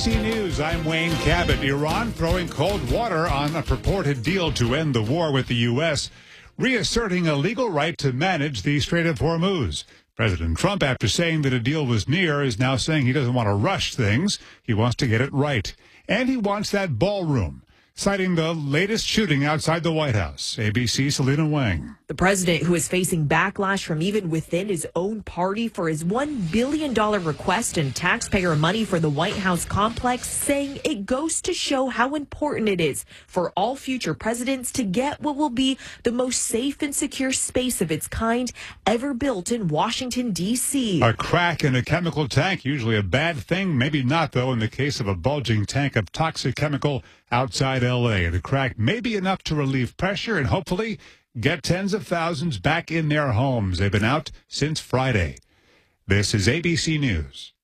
ABC News, I'm Wayne Cabot. Iran throwing cold water on a purported deal to end the war with the U.S., reasserting a legal right to manage the Strait of Hormuz. President Trump, after saying that a deal was near, is now saying he doesn't want to rush things. He wants to get it right. And he wants that ballroom, citing the latest shooting outside the White House. ABC Selena Wang. The president, who is facing backlash from even within his own party for his $1 billion request in taxpayer money for the White House complex, saying it goes to show how important it is for all future presidents to get what will be the most safe and secure space of its kind ever built in Washington, D.C. A crack in a chemical tank, usually a bad thing, maybe not, though, in the case of a bulging tank of toxic chemical outside L.A. The crack may be enough to relieve pressure and hopefully get tens of thousands back in their homes. They've been out since Friday. This is ABC News.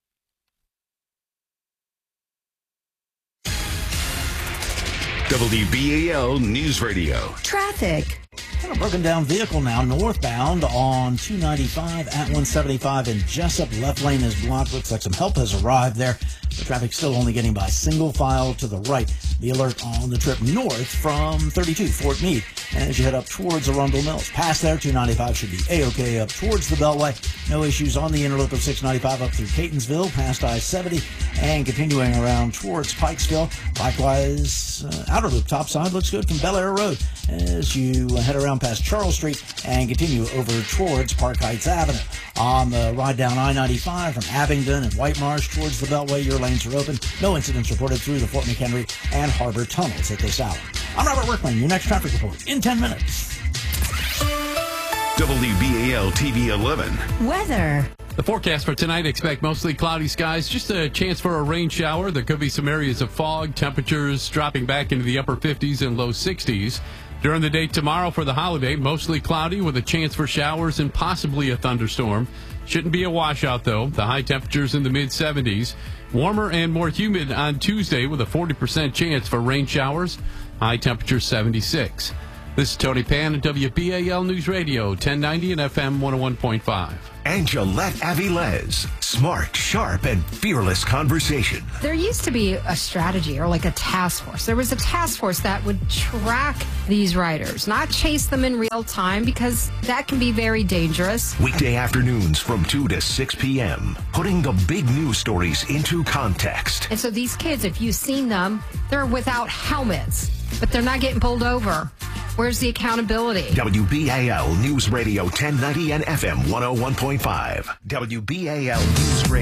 WBAL News Radio. Traffic. Got a broken down vehicle now northbound on 295 at 175 in Jessup. Left lane is blocked. Looks like some help has arrived there. The traffic's still only getting by single file to the right. The alert on the trip north from 32 Fort Meade. And as you head up towards Arundel Mills, past there, 295 should be A-OK up towards the Beltway. No issues on the inner loop of 695 up through Catonsville, past I-70, and continuing around towards Pikesville. Likewise, outer loop topside looks good from Bel Air Road as you head around past Charles Street and continue over towards Park Heights Avenue. On the ride down I-95 from Abingdon and White Marsh towards the Beltway, your lanes are open. No incidents reported through the Fort McHenry and Harbor tunnels at this hour. I'm Robert Workman, your next traffic report in 10 minutes. WBAL TV 11. Weather. The forecast for tonight, expect mostly cloudy skies, just a chance for a rain shower. There could be some areas of fog, temperatures dropping back into the upper 50s and low 60s. During the day tomorrow for the holiday, mostly cloudy with a chance for showers and possibly a thunderstorm. Shouldn't be a washout, though. The high temperatures in the mid-70s. Warmer and more humid on Tuesday with a 40% chance for rain showers. High temperature 76. This is Tony Pan at WBAL News Radio, 1090 and FM 101.5. And Gillette Avilés. Smart, sharp, and fearless conversation. There used to be a strategy or like a task force. There was a task force that would track these riders, not chase them in real time because that can be very dangerous. Weekday afternoons from 2 to 6 p.m. Putting the big news stories into context. And so these kids, if you've seen them, they're without helmets, but they're not getting pulled over. Where's the accountability? WBAL News Radio 1090 and FM 101.5. WBAL News Radio.